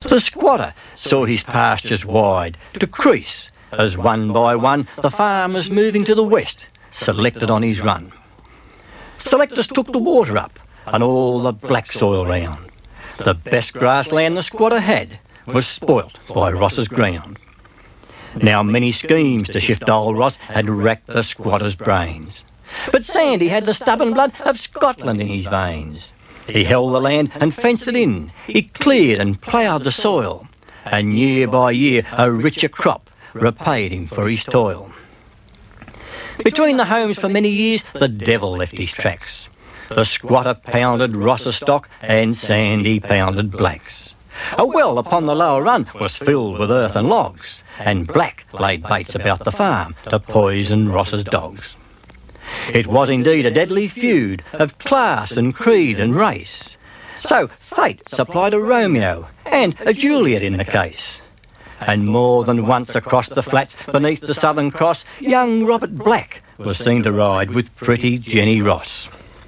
The squatter saw his pastures wide decrease as one by one the farmers moving to the west selected on his run. Selectors took the water up and all the black soil round. The best grassland the squatter had was spoilt by Ross's ground. Now many schemes to shift old Ross had racked the squatter's brains. But Sandy had the stubborn blood of Scotland in his veins. He held the land and fenced it in. He cleared and ploughed the soil. And year by year a richer crop repaid him for his toil. Between the homes for many years the devil left his tracks. The squatter pounded Ross's stock and Sandy pounded Black's. A well upon the lower run was filled with earth and logs, and Black laid baits about the farm to poison Ross's dogs. It was indeed a deadly feud of class and creed and race. So fate supplied a Romeo and a Juliet in the case. And more than once across the flats beneath the Southern Cross, young Robert Black was seen to ride with pretty Jenny Ross.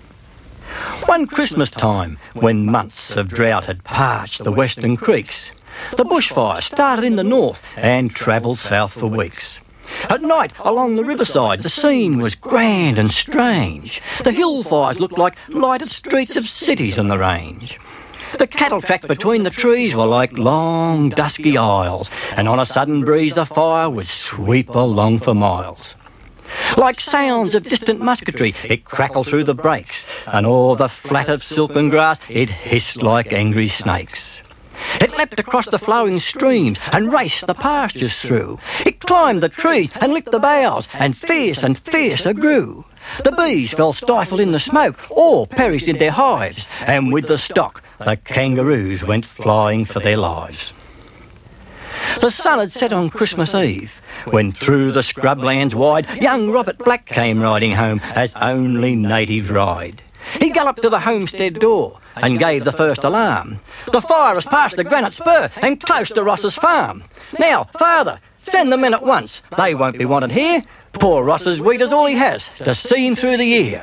One Christmas time, when months of drought had parched the western creeks, the bushfire started in the north and travelled south for weeks. At night, along the riverside, the scene was grand and strange. The hill fires looked like lighted streets of cities on the range. The cattle tracks between the trees were like long, dusky aisles, and on a sudden breeze the fire would sweep along for miles. Like sounds of distant musketry, it crackled through the brakes, and o'er the flat of silken grass it hissed like angry snakes. It leapt across the flowing streams and raced the pastures through. It climbed the trees and licked the boughs, and fiercer grew. The bees fell stifled in the smoke, or perished in their hives, and with the stock the kangaroos went flying for their lives. The sun had set on Christmas Eve, when through the scrublands wide young Robert Black came riding home as only natives ride. He galloped to the homestead door and gave the first alarm. The fire has passed the granite spur and close to Ross's farm. Now, father, send the men at once. They won't be wanted here. Poor Ross's wheat is all he has to see him through the year.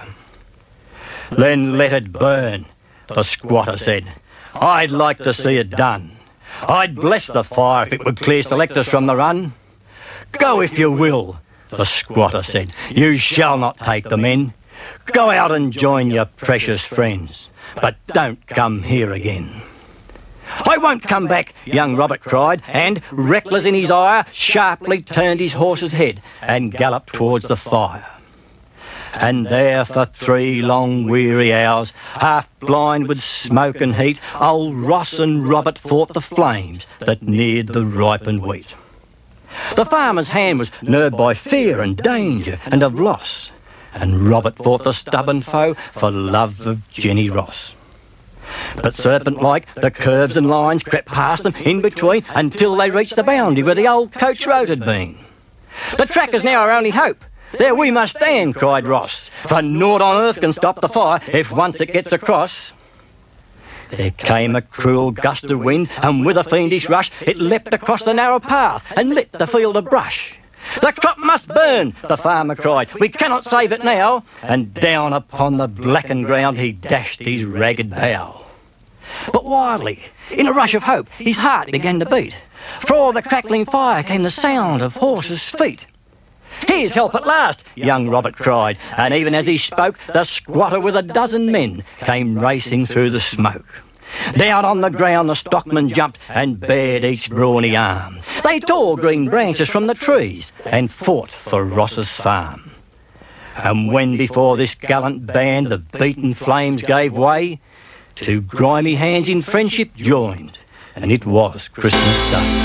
Then let it burn, the squatter said. I'd like to see it done. I'd bless the fire if it would clear selectors from the run. Go if you will, the squatter said. You shall not take the men. Go out and join your precious friends, but don't come here again. I won't come back, young Robert cried, and, reckless in his ire, sharply turned his horse's head and galloped towards the fire. And there for 3 long weary hours, half blind with smoke and heat, old Ross and Robert fought the flames that neared the ripened wheat. The farmer's hand was nerved by fear and danger and of loss, and Robert fought the stubborn foe for love of Jenny Ross. But serpent-like, the curves and lines crept past them in between until they reached the boundary where the old coach road had been. The track is now our only hope. There we must stand, cried Ross, for naught on earth can stop the fire if once it gets across. There came a cruel gust of wind, and with a fiendish rush it leapt across the narrow path and lit the field of brush. The crop must burn, the farmer cried. We cannot save it now. And down upon the blackened ground he dashed his ragged bough. But wildly, in a rush of hope, his heart began to beat. For the crackling fire came the sound of horses' feet. Here's help at last, young Robert cried, and even as he spoke, the squatter with a dozen men came racing through the smoke. Down on the ground the stockmen jumped and bared each brawny arm. They tore green branches from the trees and fought for Ross's farm. And when before this gallant band the beaten flames gave way, 2 grimy hands in friendship joined, and it was Christmas Day.